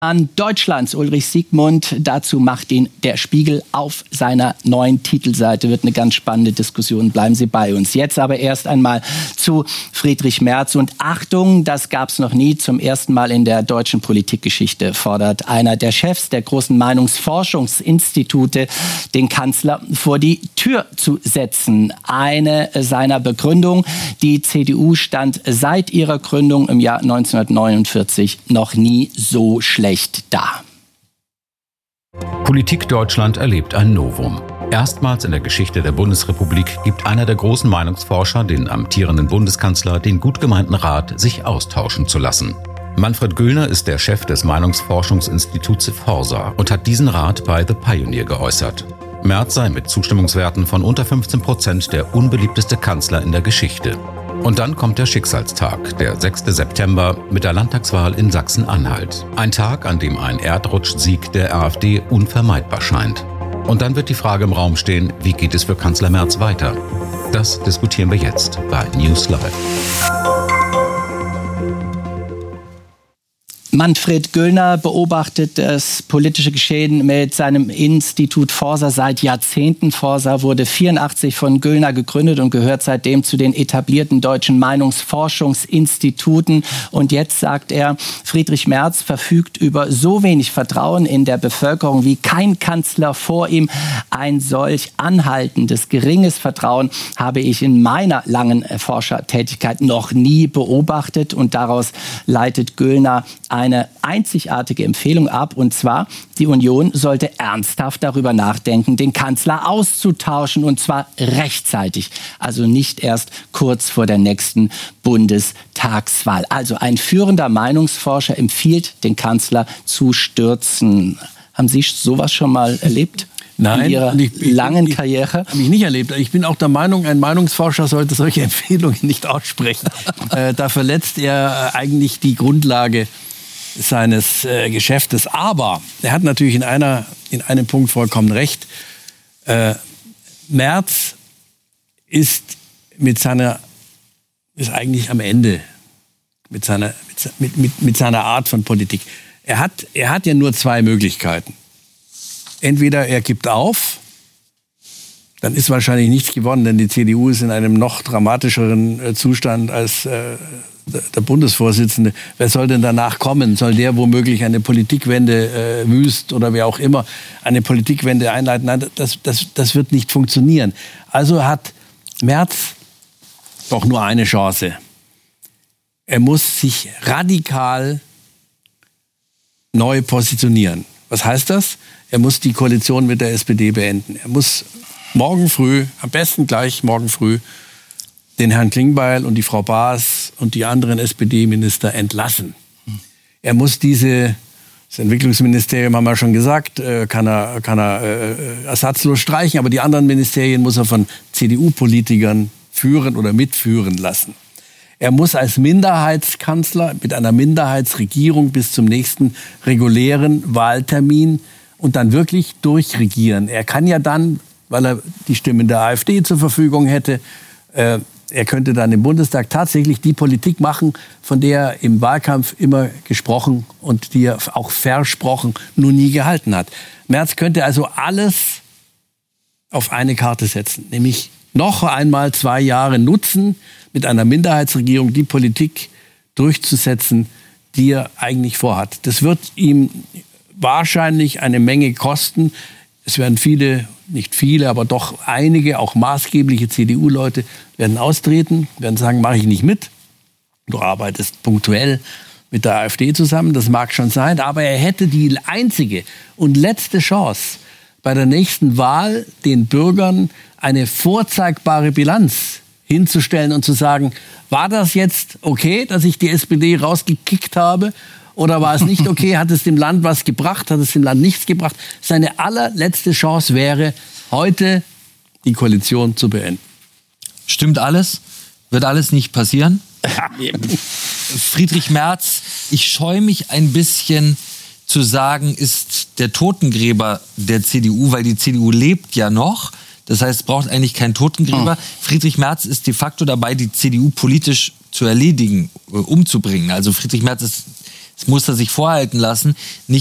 An Deutschlands Ulrich Siegmund, dazu macht ihn der Spiegel auf seiner neuen Titelseite. Wird eine ganz spannende Diskussion, bleiben Sie bei uns. Jetzt aber erst einmal zu Friedrich Merz. Und Achtung, das gab es noch nie, zum ersten Mal in der deutschen Politikgeschichte fordert einer der Chefs der großen Meinungsforschungsinstitute, den Kanzler vor die Tür zu setzen. Eine seiner Begründungen: die CDU stand seit ihrer Gründung im Jahr 1949 noch nie so schlecht da. Politik Deutschland erlebt ein Novum. Erstmals in der Geschichte der Bundesrepublik gibt einer der großen Meinungsforscher den amtierenden Bundeskanzler den gut gemeinten Rat, sich austauschen zu lassen. Manfred Göllner ist der Chef des Meinungsforschungsinstituts Forsa und hat diesen Rat bei The Pioneer geäußert. Merz sei mit Zustimmungswerten von unter 15% der unbeliebteste Kanzler in der Geschichte. Und dann kommt der Schicksalstag, der 6. September mit der Landtagswahl in Sachsen-Anhalt. Ein Tag, an dem ein Erdrutschsieg der AfD unvermeidbar scheint. Und dann wird die Frage im Raum stehen, wie geht es für Kanzler Merz weiter? Das diskutieren wir jetzt bei News Live. Manfred Göllner beobachtet das politische Geschehen mit seinem Institut Forsa seit Jahrzehnten. Forsa wurde 1984 von Göllner gegründet und gehört seitdem zu den etablierten deutschen Meinungsforschungsinstituten. Und jetzt sagt er, Friedrich Merz verfügt über so wenig Vertrauen in der Bevölkerung wie kein Kanzler vor ihm. Ein solch anhaltendes, geringes Vertrauen habe ich in meiner langen Forschertätigkeit noch nie beobachtet. Und daraus leitet Göllner eine einzigartige Empfehlung ab, und zwar: die Union sollte ernsthaft darüber nachdenken, den Kanzler auszutauschen, und zwar rechtzeitig, also nicht erst kurz vor der nächsten Bundestagswahl. Also ein führender Meinungsforscher empfiehlt, den Kanzler zu stürzen. Haben Sie sowas schon mal erlebt? Nein, in Ihrer langen Karriere? Habe ich nicht erlebt. Ich bin auch der Meinung, ein Meinungsforscher sollte solche Empfehlungen nicht aussprechen. Da verletzt er eigentlich die Grundlage seines Geschäftes. Aber er hat natürlich in einem Punkt vollkommen recht. Merz ist eigentlich am Ende mit seiner Art von Politik. Er hat ja nur zwei Möglichkeiten. Entweder er gibt auf, dann ist wahrscheinlich nichts gewonnen, denn die CDU ist in einem noch dramatischeren Zustand als der Bundesvorsitzende. Wer soll denn danach kommen? Soll der womöglich eine Politikwende, Wüst oder wer auch immer, eine Politikwende einleiten? Nein, das wird nicht funktionieren. Also hat Merz doch nur eine Chance. Er muss sich radikal neu positionieren. Was heißt das? Er muss die Koalition mit der SPD beenden. Er muss morgen früh, am besten gleich morgen früh, den Herrn Klingbeil und die Frau Baas und die anderen SPD-Minister entlassen. Er muss das Entwicklungsministerium, haben wir schon gesagt, kann er ersatzlos streichen, aber die anderen Ministerien muss er von CDU-Politikern führen oder mitführen lassen. Er muss als Minderheitskanzler mit einer Minderheitsregierung bis zum nächsten regulären Wahltermin und dann wirklich durchregieren. Er kann ja dann, weil er die Stimmen der AfD zur Verfügung hätte, er könnte dann im Bundestag tatsächlich die Politik machen, von der er im Wahlkampf immer gesprochen und die er auch versprochen, nur nie gehalten hat. Merz könnte also alles auf eine Karte setzen, nämlich noch einmal 2 Jahre nutzen, mit einer Minderheitsregierung die Politik durchzusetzen, die er eigentlich vorhat. Das wird ihm wahrscheinlich eine Menge kosten. Es werden viele, nicht viele, aber doch einige, auch maßgebliche CDU-Leute werden austreten, werden sagen, mache ich nicht mit. Du arbeitest punktuell mit der AfD zusammen, das mag schon sein, aber er hätte die einzige und letzte Chance, bei der nächsten Wahl den Bürgern eine vorzeigbare Bilanz hinzustellen und zu sagen, war das jetzt okay, dass ich die SPD rausgekickt habe? Oder war es nicht okay? Hat es dem Land was gebracht? Hat es dem Land nichts gebracht? Seine allerletzte Chance wäre, heute die Koalition zu beenden. Stimmt alles? Wird alles nicht passieren? Friedrich Merz, ich scheue mich ein bisschen zu sagen, ist der Totengräber der CDU, weil die CDU lebt ja noch. Das heißt, es braucht eigentlich keinen Totengräber. Friedrich Merz ist de facto dabei, die CDU politisch zu erledigen, umzubringen. Also Friedrich Merz ist Das muss er sich vorhalten lassen.